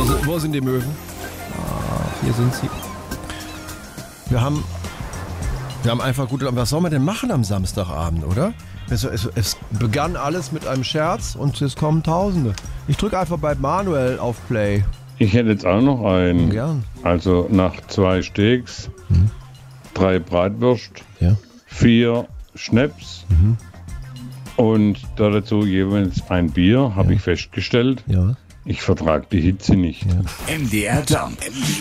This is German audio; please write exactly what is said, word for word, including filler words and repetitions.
sind, wo sind die Möwen? Ah, hier sind sie. Wir haben, wir haben einfach gute... Was soll man denn machen am Samstagabend, oder? Es, es, es begann alles mit einem Scherz und es kommen Tausende. Ich drücke einfach bei Manuel auf Play. Ich hätte jetzt auch noch einen. Gern. Also nach zwei Steaks, Mhm. drei Bratwürst, Ja. vier Schnaps Mhm. und dazu jeweils ein Bier, habe Ja. ich festgestellt. Ja. Ich vertrage die Hitze nicht. Ja. M D R Jump.